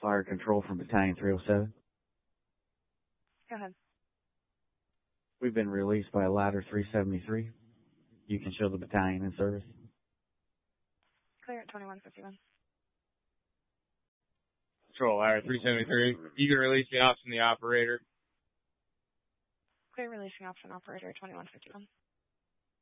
Fire control from Battalion 307. Go ahead. We've been released by ladder 373. You can show the battalion in service. Clear at 2151. Control, ladder 373. You can release the option the operator. Clear releasing option operator 2151.